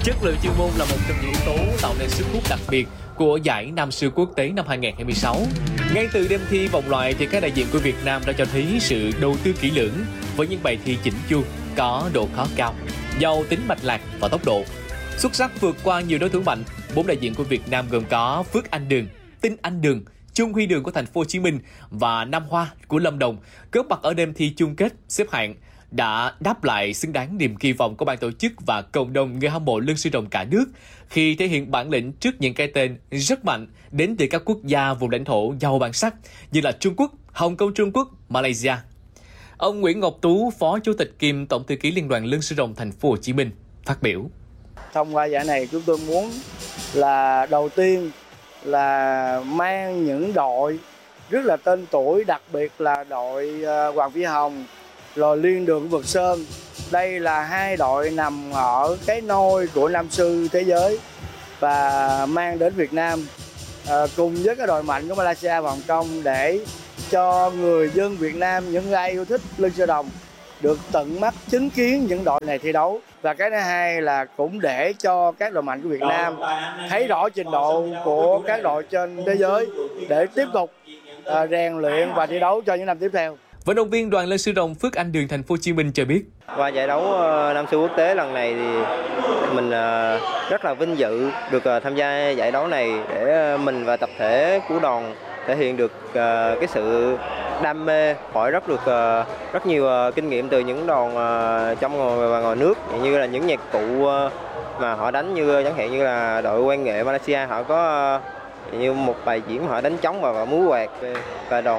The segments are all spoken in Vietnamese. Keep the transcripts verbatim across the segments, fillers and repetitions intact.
Chất lượng chuyên môn là một trong những yếu tố tạo nên sức hút đặc biệt của giải Nam siêu quốc tế năm hai không hai sáu. Ngay từ đêm thi vòng loại thì các đại diện của Việt Nam đã cho thấy sự đầu tư kỹ lưỡng với những bài thi chỉnh chu, có độ khó cao, giàu tính mạch lạc và tốc độ. Xuất sắc vượt qua nhiều đối thủ mạnh, bốn đại diện của Việt Nam gồm có Phước Anh Đường, Tinh Anh Đường, Trung Huy Đường của Thành phố Hồ Chí Minh và Nam Hoa của Lâm Đồng góp mặt ở đêm thi chung kết xếp hạng, đã đáp lại xứng đáng niềm kỳ vọng của ban tổ chức và cộng đồng người hâm mộ lân sư rồng cả nước khi thể hiện bản lĩnh trước những cái tên rất mạnh đến từ các quốc gia vùng lãnh thổ giàu bản sắc như là Trung Quốc, Hồng Kông Trung Quốc, Malaysia. Ông Nguyễn Ngọc Tú, Phó Chủ tịch kiêm Tổng thư ký Liên đoàn Lân sư rồng Thành phố Hồ Chí Minh phát biểu: Thông qua giải này chúng tôi muốn là đầu tiên là mang những đội rất là tên tuổi, đặc biệt là đội Hoàng Phi Hồng, rồi Liên Đường Vực Sơn. Đây là hai đội nằm ở cái nôi của Nam sư thế giới và mang đến Việt Nam à, cùng với cái đội mạnh của Malaysia và Hồng Kông để cho người dân Việt Nam, những ai yêu thích lân sư rồng được tận mắt chứng kiến những đội này thi đấu. Và cái thứ hai là cũng để cho các đội mạnh của Việt Nam thấy rõ trình độ của các đội trên thế giới để tiếp tục uh, rèn luyện và thi đấu cho những năm tiếp theo. Vận động viên đoàn lân sư rồng Phước Anh Đường Thành phố Hồ Chí Minh cho biết: Qua giải đấu Nam siêu quốc tế lần này thì mình rất là vinh dự được tham gia giải đấu này để mình và tập thể của đoàn thể hiện được cái sự đam mê, hỏi rất được rất nhiều kinh nghiệm từ những đoàn trong và ngoài nước, như là những nhạc cụ mà họ đánh, như chẳng hạn như là đội quan nghệ Malaysia họ có như một bài diễn họ đánh trống và múa quạt, và đoàn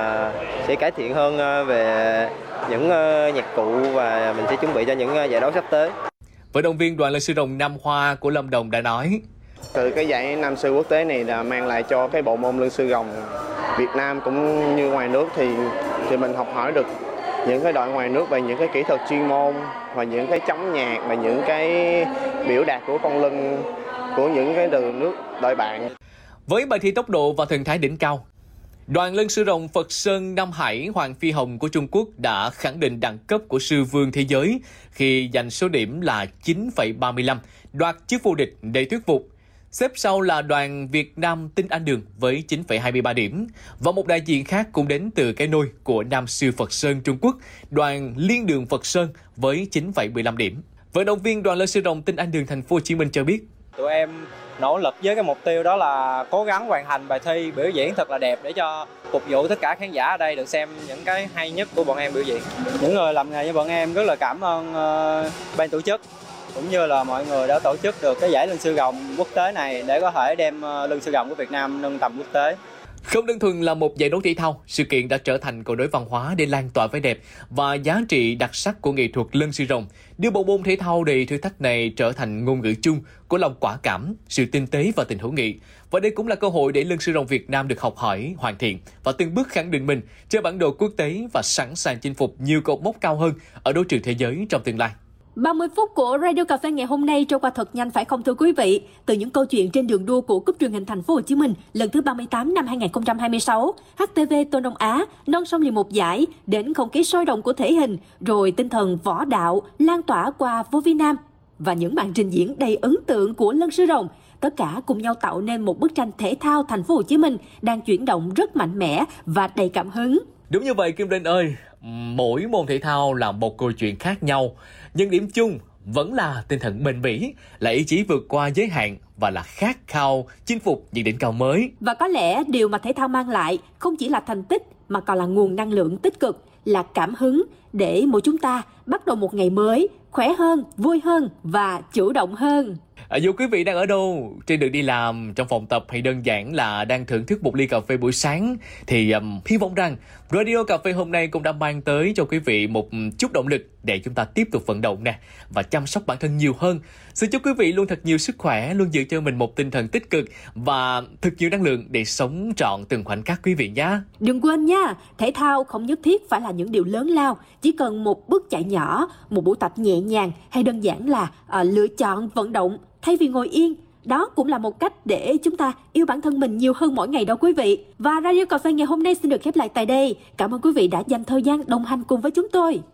sẽ cải thiện hơn về những nhạc cụ và mình sẽ chuẩn bị cho những giải đấu sắp tới. Vận động viên đoàn lân sư rồng Nam Hoa của Lâm Đồng đã nói: Từ cái giải Nam sư quốc tế này là mang lại cho cái bộ môn lân sư rồng Việt Nam cũng như ngoài nước thì thì mình học hỏi được những cái đội ngoài nước về những cái kỹ thuật chuyên môn và những cái chống nhạc và những cái biểu đạt của con lân của những cái đường nước đội bạn. Với bài thi tốc độ và thần thái đỉnh cao, đoàn lân sư rồng Phật Sơn Nam Hải Hoàng Phi Hồng của Trung Quốc đã khẳng định đẳng cấp của sư vương thế giới khi giành số điểm là chín phẩy ba mươi lăm, đoạt chức vô địch đầy thuyết phục. Xếp sau là đoàn Việt Nam Tinh Anh Đường với chín phẩy hai mươi ba điểm và một đại diện khác cũng đến từ cái nôi của Nam sư Phật Sơn Trung Quốc, đoàn Liên Đường Phật Sơn với chín phẩy mười lăm điểm. Vận động viên đoàn lân sư rồng Tinh Anh Đường Thành phố Hồ Chí Minh cho biết: Tụi em nỗ lực với cái mục tiêu đó là cố gắng hoàn thành bài thi biểu diễn thật là đẹp để cho phục vụ tất cả khán giả ở đây được xem những cái hay nhất của bọn em biểu diễn. Những người làm nghề như bọn em rất là cảm ơn uh, ban tổ chức cũng như là mọi người đã tổ chức được cái giải lân sư rồng quốc tế này để có thể đem uh, lân sư rồng của Việt Nam nâng tầm quốc tế. Không đơn thuần là một giải đấu thể thao, sự kiện đã trở thành cầu nối văn hóa để lan tỏa vẻ đẹp và giá trị đặc sắc của nghệ thuật lân sư rồng, đưa bộ môn thể thao đầy thử thách này trở thành ngôn ngữ chung của lòng quả cảm, sự tinh tế và tình hữu nghị. Và đây cũng là cơ hội để lân sư rồng Việt Nam được học hỏi, hoàn thiện và từng bước khẳng định mình trên bản đồ quốc tế và sẵn sàng chinh phục nhiều cột mốc cao hơn ở đấu trường thế giới trong tương lai. ba mươi phút của Radio Cà phê ngày hôm nay trôi qua thật nhanh phải không thưa quý vị? Từ những câu chuyện trên đường đua của Cúp truyền hình Thành phố Hồ Chí Minh lần thứ ba mươi tám năm hai không hai sáu, hát tê vê Tô Đông Á non sông liền một giải, đến không khí sôi động của thể hình, rồi tinh thần võ đạo lan tỏa qua vô vi nam và những màn trình diễn đầy ấn tượng của lân sư rồng, tất cả cùng nhau tạo nên một bức tranh thể thao Thành phố Hồ Chí Minh đang chuyển động rất mạnh mẽ và đầy cảm hứng. Đúng như vậy Kim Linh ơi, mỗi môn thể thao là một câu chuyện khác nhau, nhưng điểm chung vẫn là tinh thần bền bỉ, là ý chí vượt qua giới hạn và là khát khao chinh phục những đỉnh cao mới. Và có lẽ điều mà thể thao mang lại không chỉ là thành tích mà còn là nguồn năng lượng tích cực, là cảm hứng để mỗi chúng ta bắt đầu một ngày mới khỏe hơn, vui hơn và chủ động hơn. À, dù quý vị đang ở đâu, trên đường đi làm, trong phòng tập hay đơn giản là đang thưởng thức một ly cà phê buổi sáng, thì um, hy vọng rằng Radio Cà phê hôm nay cũng đã mang tới cho quý vị một chút động lực để chúng ta tiếp tục vận động nè và chăm sóc bản thân nhiều hơn. Xin chúc quý vị luôn thật nhiều sức khỏe, luôn giữ cho mình một tinh thần tích cực và thật nhiều năng lượng để sống trọn từng khoảnh khắc quý vị nhé. Đừng quên nha, thể thao không nhất thiết phải là những điều lớn lao, chỉ cần một bước chạy nhỏ, một buổi tập nhẹ nhàng hay đơn giản là à, lựa chọn vận động thay vì ngồi yên. Đó cũng là một cách để chúng ta yêu bản thân mình nhiều hơn mỗi ngày đó quý vị. Và Radio Cà phê ngày hôm nay xin được khép lại tại đây. Cảm ơn quý vị đã dành thời gian đồng hành cùng với chúng tôi.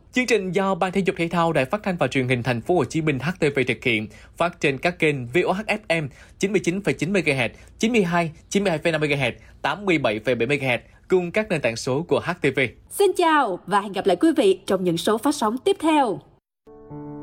Chương trình do Ban Thể dục Thể thao Đài Phát thanh và Truyền hình Thành phố Hồ Chí Minh H T V thực hiện, phát trên các kênh vê o hát ép em chín mươi chín phẩy chín mê ga héc, chín mươi hai, chín mươi hai phẩy năm mê ga héc, tám mươi bảy phẩy bảy mê ga héc cùng các nền tảng số của hát tê vê. Xin chào và hẹn gặp lại quý vị trong những số phát sóng tiếp theo.